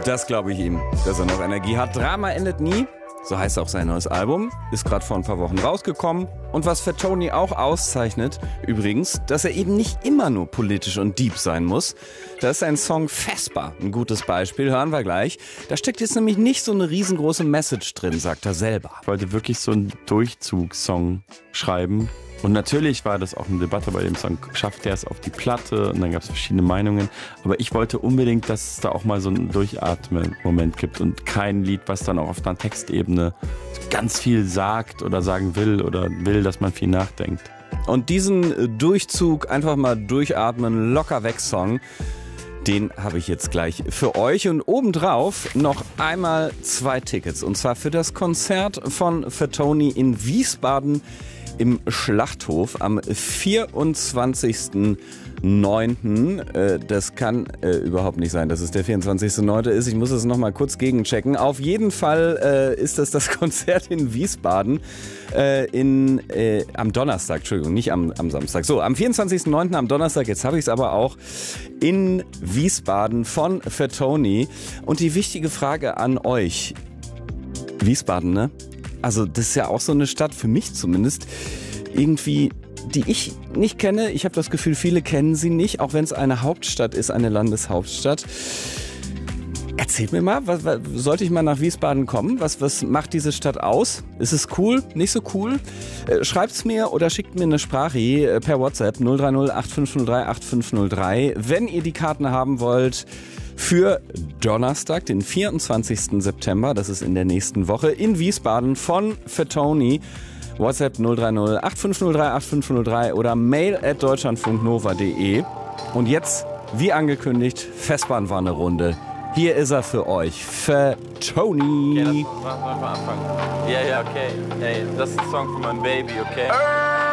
Das glaube ich ihm, dass er noch Energie hat. Drama endet nie. So heißt auch sein neues Album. Ist gerade vor ein paar Wochen rausgekommen. Und was Fat Tony auch auszeichnet, übrigens, dass er eben nicht immer nur politisch und deep sein muss. Da ist sein Song Vesper ein gutes Beispiel. Hören wir gleich. Da steckt jetzt nämlich nicht so eine riesengroße Message drin, sagt er selber. Ich wollte wirklich so einen Durchzugssong schreiben. Und natürlich war das auch eine Debatte bei dem Song, schafft er es auf die Platte? Und dann gab es verschiedene Meinungen. Aber ich wollte unbedingt, dass es da auch mal so einen Durchatmen-Moment gibt und kein Lied, was dann auch auf einer Textebene ganz viel sagt oder sagen will oder will, dass man viel nachdenkt. Und diesen Durchzug, einfach mal durchatmen, locker weg Song, den habe ich jetzt gleich für euch. Und obendrauf noch einmal 2 Tickets. Und zwar für das Konzert von Fat Tony in Wiesbaden im Schlachthof am 24.09. Das kann überhaupt nicht sein, dass es der 24.09. ist. Ich muss es nochmal kurz gegenchecken. Auf jeden Fall ist das Konzert in Wiesbaden am Donnerstag, Entschuldigung, nicht am Samstag. So, am 24.09. am Donnerstag, jetzt habe ich es aber auch, in Wiesbaden von Fat Tony. Und die wichtige Frage an euch, Wiesbaden, ne? Also das ist ja auch so eine Stadt, für mich zumindest, irgendwie, die ich nicht kenne. Ich habe das Gefühl, viele kennen sie nicht, auch wenn es eine Hauptstadt ist, eine Landeshauptstadt. Erzählt mir mal, sollte ich mal nach Wiesbaden kommen? Was macht diese Stadt aus? Ist es cool? Nicht so cool? Schreibt's mir oder schickt mir eine Sprache per WhatsApp 030 8503 8503. Wenn ihr die Karten haben wollt für Donnerstag, den 24. September, das ist in der nächsten Woche, in Wiesbaden von Fat Tony. WhatsApp 030 8503 8503 oder mail@deutschlandfunknova.de. Und jetzt, wie angekündigt, Festbahnwanne-Runde. Hier ist er für euch, Fat Tony. Okay, lass uns mal anfangen. Ja, okay. Ey, das ist ein Song für mein Baby, okay?